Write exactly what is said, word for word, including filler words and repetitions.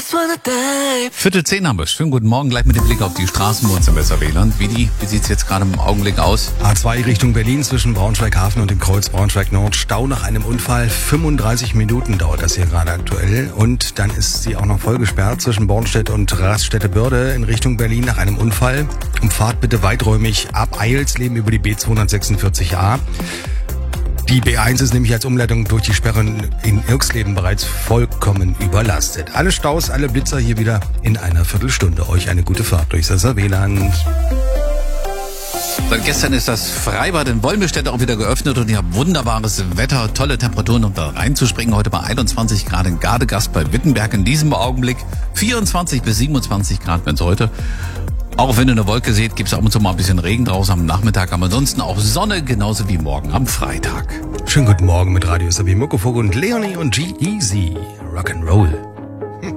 Viertel zehn haben wir. Schönen guten Morgen. Gleich mit dem Blick auf die Straßen bei uns im Weserwählern. Wie, die, wie sieht es jetzt gerade im Augenblick aus? A zwei Richtung Berlin zwischen Braunschweig-Hafen und dem Kreuz Braunschweig-Nord. Stau nach einem Unfall. fünfunddreißig Minuten dauert das hier gerade aktuell. Und dann ist sie auch noch voll gesperrt zwischen Bornstedt und Raststätte-Börde in Richtung Berlin nach einem Unfall. Umfahrt bitte weiträumig ab Eilsleben über die B zweihundertsechsundvierzig a. Die B eins ist nämlich als Umleitung durch die Sperren in Irksleben bereits vollkommen überlastet. Alle Staus, alle Blitzer hier wieder in einer Viertelstunde. Euch eine gute Fahrt durchs Weserwähland. Seit gestern ist das Freibad in Wolmirstedt auch wieder geöffnet und ihr habt wunderbares Wetter, tolle Temperaturen, um da reinzuspringen. Heute bei einundzwanzig Grad in Gardegast bei Wittenberg in diesem Augenblick. vierundzwanzig bis siebenundzwanzig Grad, wenn es heute. Auch wenn ihr eine Wolke seht, gibt es ab und zu mal ein bisschen Regen draußen am Nachmittag, aber ansonsten auch Sonne, genauso wie morgen am Freitag. Schönen guten Morgen mit Radio Sabi Muckefuck und Leonie und G-Eazy. Rock'n'Roll.